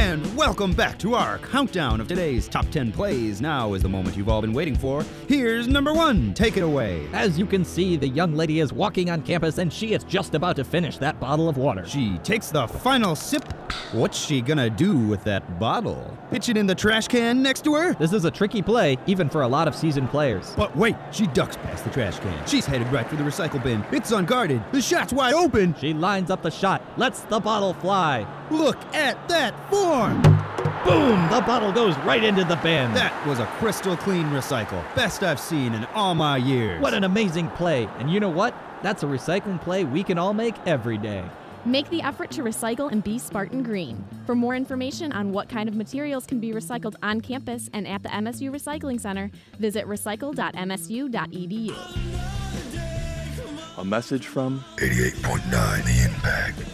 And welcome back to our countdown of today's top 10 plays. Now is the moment you've all been waiting for. Here's number 1. Take it away. As you can see, the young lady is walking on campus and she is just about to finish that bottle of water. She takes the final sip. What's she gonna do with that bottle? Pitch it in the trash can next to her? This is a tricky play, even for a lot of seasoned players. But wait, she ducks past the trash can. She's headed right for the recycle bin. It's unguarded. The shot's wide open. She lines up the shot, lets the bottle fly. Look at that form. Boom! The bottle goes right into the bin. That was a crystal clean recycle. Best I've seen in all my years. What an amazing play. And you know what? That's a recycling play we can all make every day. Make the effort to recycle and be Spartan Green. For more information on what kind of materials can be recycled on campus and at the MSU Recycling Center, visit recycle.msu.edu. A message from 88.9 The Impact.